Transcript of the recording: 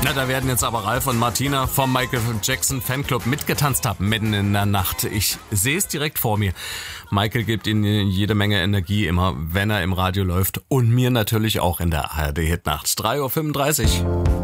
Na, da werden jetzt aber Ralf und Martina vom Michael Jackson Fanclub mitgetanzt haben, mitten in der Nacht. Ich sehe es direkt vor mir. Michael gibt ihnen jede Menge Energie immer, wenn er im Radio läuft. Und mir natürlich auch in der ARD Hitnacht. 3:35 Uhr.